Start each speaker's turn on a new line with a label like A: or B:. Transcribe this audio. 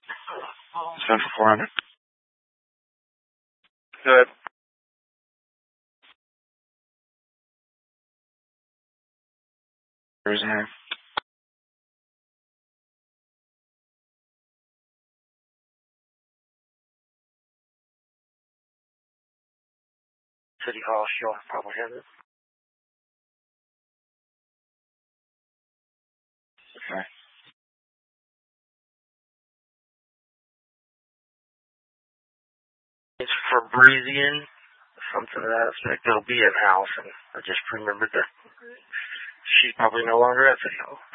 A: Central 400.
B: Good.
A: Where's name?
B: City Hall, she'll probably have it.
A: Okay.
B: It's Fabrizian, something to that effect. It'll be in-house, and I just remembered that she's probably no longer at City Hall.